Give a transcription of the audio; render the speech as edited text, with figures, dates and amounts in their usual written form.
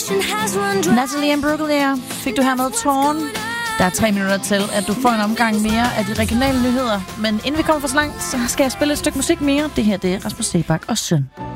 Natalie Imbruglia fik du hermed Torn. Der er 3 minutter til, at du får en omgang mere af de regionale nyheder. Men inden vi kommer for så langt, så skal jeg spille et stykke musik mere. Det her, det er Rasmus Seebach og Søn.